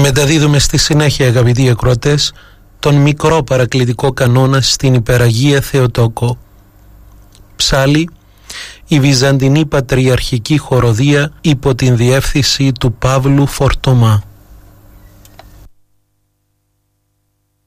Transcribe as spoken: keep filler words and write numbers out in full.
Μεταδίδουμε στη συνέχεια, αγαπητοί ακροατές, τον μικρό παρακλητικό κανόνα στην Υπεραγία Θεοτόκο. Ψάλη, η Βυζαντινή Πατριαρχική Χοροδία υπό την διεύθυνση του Παύλου Φορτωμά.